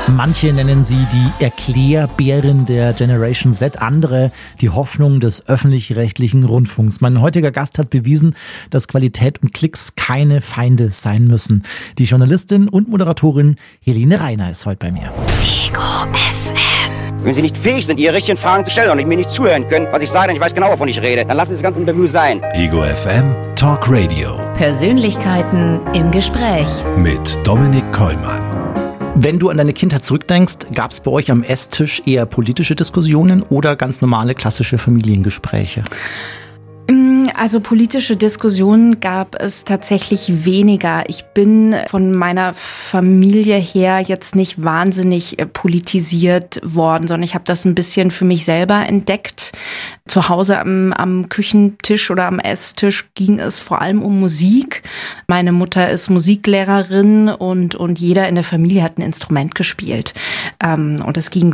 Manche nennen sie die Erklärbären der Generation Z, andere die Hoffnung des öffentlich-rechtlichen Rundfunks. Mein heutiger Gast hat bewiesen, dass Qualität und Klicks keine Feinde sein müssen. Die Journalistin und Moderatorin Helene Reiner ist heute bei mir. Ego FM. Wenn Sie nicht fähig sind, Ihre richtigen Fragen zu stellen und mir nicht zuhören können, was ich sage, denn ich weiß genau, wovon ich rede, dann lassen Sie das ganze Interview sein. Ego FM Talk Radio. Persönlichkeiten im Gespräch. Mit Dominik Kollmann. Wenn du an deine Kindheit zurückdenkst, gab es bei euch am Esstisch eher politische Diskussionen oder ganz normale klassische Familiengespräche? Also politische Diskussionen gab es tatsächlich weniger. Ich bin von meiner Familie her jetzt nicht wahnsinnig politisiert worden, sondern ich habe das ein bisschen für mich selber entdeckt. Zu Hause am Küchentisch oder am Esstisch ging es vor allem um Musik. Meine Mutter ist Musiklehrerin und jeder in der Familie hat ein Instrument gespielt. Und es ging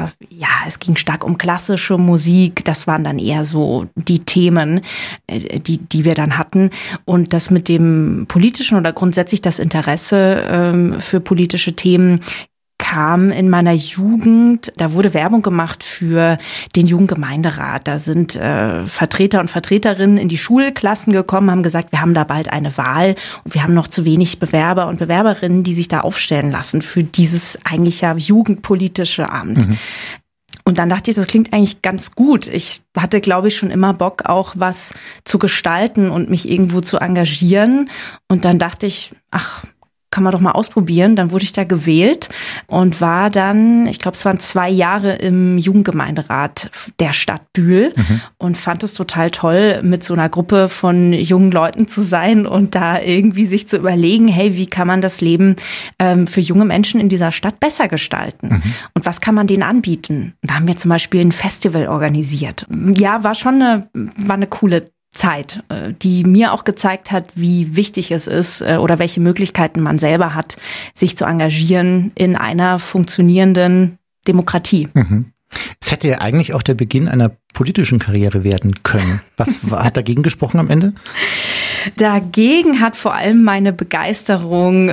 es ging stark um klassische Musik. Das waren dann eher so die Themen, die wir dann hatten. Und das mit dem Politischen oder grundsätzlich das Interesse für politische Themen kam in meiner Jugend. Da wurde Werbung gemacht für den Jugendgemeinderat. Da sind Vertreter und Vertreterinnen in die Schulklassen gekommen, haben gesagt, wir haben da bald eine Wahl und wir haben noch zu wenig Bewerber und Bewerberinnen, die sich da aufstellen lassen für dieses eigentlich ja jugendpolitische Amt. Mhm. Und dann dachte ich, das klingt eigentlich ganz gut. Ich hatte, glaube ich, schon immer Bock, auch was zu gestalten und mich irgendwo zu engagieren. Und dann dachte ich, kann man doch mal ausprobieren. Dann wurde ich da gewählt und war dann, ich glaube, es waren 2 Jahre im Jugendgemeinderat der Stadt Bühl und fand es total toll, mit so einer Gruppe von jungen Leuten zu sein und da irgendwie sich zu überlegen, hey, wie kann man das Leben für junge Menschen in dieser Stadt besser gestalten? Und was kann man denen anbieten? Da haben wir zum Beispiel ein Festival organisiert. Ja, war eine coole Zeit, die mir auch gezeigt hat, wie wichtig es ist oder welche Möglichkeiten man selber hat, sich zu engagieren in einer funktionierenden Demokratie. Es hätte ja eigentlich auch der Beginn einer politischen Karriere werden können. Was hat dagegen gesprochen am Ende? Dagegen hat vor allem meine Begeisterung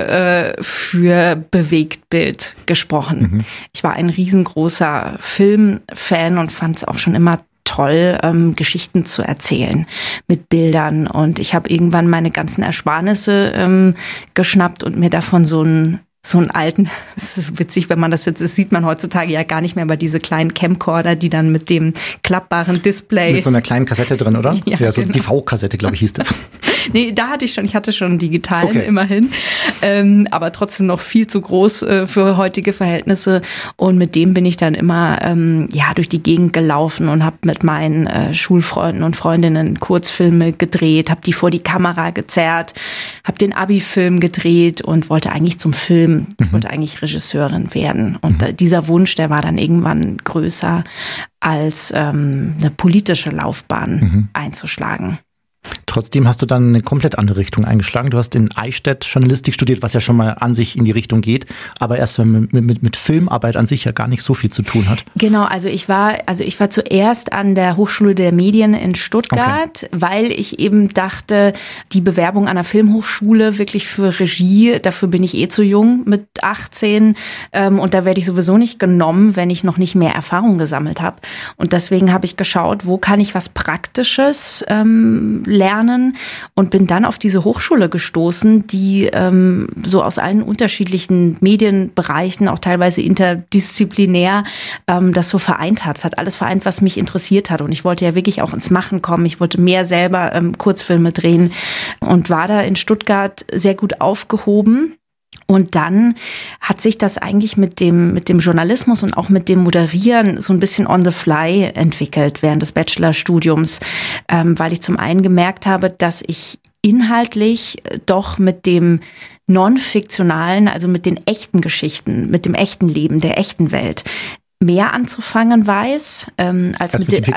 für Bewegtbild gesprochen. Ich war ein riesengroßer Filmfan und fand es auch schon immer toll, Geschichten zu erzählen mit Bildern. Und ich habe irgendwann meine ganzen Ersparnisse geschnappt und mir davon so einen alten, das ist witzig, wenn man das jetzt, das sieht man heutzutage ja gar nicht mehr, aber diese kleinen Camcorder, die dann mit dem klappbaren Display. Mit so einer kleinen Kassette drin, oder? Ja, so genau. DV-Kassette, glaube ich, hieß das. Nee, ich hatte schon digitalen, immerhin, aber trotzdem noch viel zu groß für heutige Verhältnisse. Und mit dem bin ich dann immer durch die Gegend gelaufen und habe mit meinen Schulfreunden und Freundinnen Kurzfilme gedreht, habe die vor die Kamera gezerrt, habe den Abi-Film gedreht und wollte eigentlich zum Film, ich wollte eigentlich Regisseurin werden. Und dieser Wunsch, der war dann irgendwann größer als eine politische Laufbahn einzuschlagen. Trotzdem hast du dann eine komplett andere Richtung eingeschlagen. Du hast in Eichstätt Journalistik studiert, was ja schon mal an sich in die Richtung geht, aber erst mit Filmarbeit an sich ja gar nicht so viel zu tun hat. Genau, also ich war zuerst an der Hochschule der Medien in Stuttgart, weil ich eben dachte, die Bewerbung an der Filmhochschule wirklich für Regie, dafür bin ich zu jung mit 18 und da werde ich sowieso nicht genommen, wenn ich noch nicht mehr Erfahrung gesammelt habe. Und deswegen habe ich geschaut, wo kann ich was Praktisches lernen und bin dann auf diese Hochschule gestoßen, die so aus allen unterschiedlichen Medienbereichen, auch teilweise interdisziplinär, das so vereint hat. Es hat alles vereint, was mich interessiert hat und ich wollte ja wirklich auch ins Machen kommen. Ich wollte mehr selber Kurzfilme drehen und war da in Stuttgart sehr gut aufgehoben. Und dann hat sich das eigentlich mit dem Journalismus und auch mit dem Moderieren so ein bisschen on the fly entwickelt während des Bachelorstudiums, weil ich zum einen gemerkt habe, dass ich inhaltlich doch mit dem non-fiktionalen, also mit den echten Geschichten, mit dem echten Leben, der echten Welt, mehr anzufangen weiß, als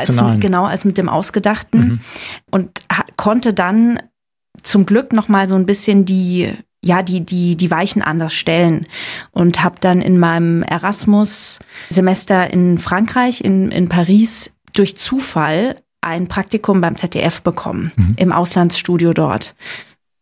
mit dem Ausgedachten. Und konnte dann zum Glück noch mal so ein bisschen die Weichen anders stellen und habe dann in meinem Erasmus-Semester in Frankreich, in Paris, durch Zufall ein Praktikum beim ZDF bekommen, im Auslandsstudio dort.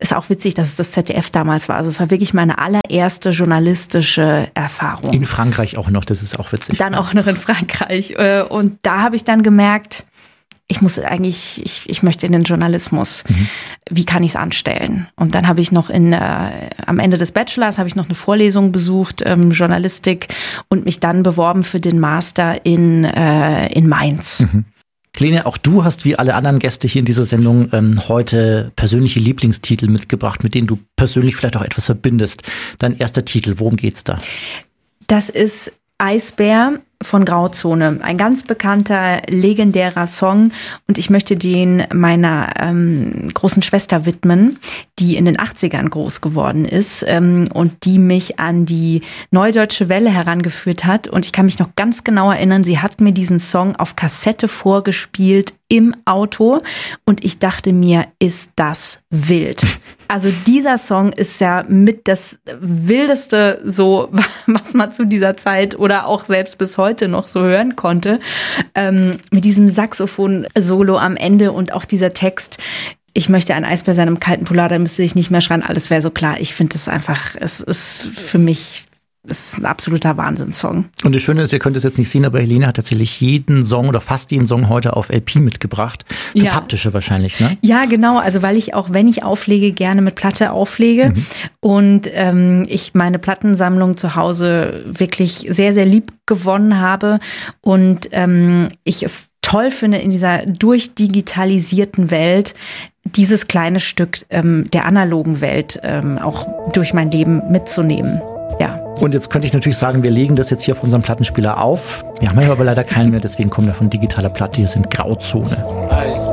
ist auch witzig, dass es das ZDF damals war. Also es war wirklich meine allererste journalistische Erfahrung. In Frankreich auch noch, das ist auch witzig. Dann auch noch in Frankreich. Und da habe ich dann gemerkt, ich möchte in den Journalismus. Wie kann ich es anstellen? Und dann habe ich noch am Ende des Bachelors habe ich noch eine Vorlesung besucht, Journalistik, und mich dann beworben für den Master in Mainz. Lene, auch du hast wie alle anderen Gäste hier in dieser Sendung heute persönliche Lieblingstitel mitgebracht, mit denen du persönlich vielleicht auch etwas verbindest. Dein erster Titel, worum geht's da? Das ist Eisbär von Grauzone. Ein ganz bekannter, legendärer Song, und ich möchte den meiner großen Schwester widmen, die in den 80ern groß geworden ist und die mich an die Neue Deutsche Welle herangeführt hat. Und ich kann mich noch ganz genau erinnern, sie hat mir diesen Song auf Kassette vorgespielt im Auto, und ich dachte mir, ist das wild. Also dieser Song ist ja mit das Wildeste, so was man zu dieser Zeit oder auch selbst bis heute noch so hören konnte. Mit diesem Saxophon-Solo am Ende und auch dieser Text: Ich möchte ein Eisbär sein im kalten Polar, da müsste ich nicht mehr schreien, alles wäre so klar. Ich finde es einfach, es ist für mich, es ist ein absoluter Wahnsinnssong. Und das Schöne ist, ihr könnt es jetzt nicht sehen, aber Helene hat tatsächlich jeden Song oder fast jeden Song heute auf LP mitgebracht. Das Haptische wahrscheinlich, ne? Ja, genau. Also weil ich auch, wenn ich auflege, gerne mit Platte auflege. Und ich meine Plattensammlung zu Hause wirklich sehr, sehr lieb gewonnen habe. Und ich es toll finde, in dieser durchdigitalisierten Welt dieses kleine Stück der analogen Welt auch durch mein Leben mitzunehmen. Ja. Und jetzt könnte ich natürlich sagen, wir legen das jetzt hier auf unserem Plattenspieler auf. Wir haben aber leider keinen mehr, deswegen kommen wir von digitaler Platte. Hier sind Grauzone. Eisbär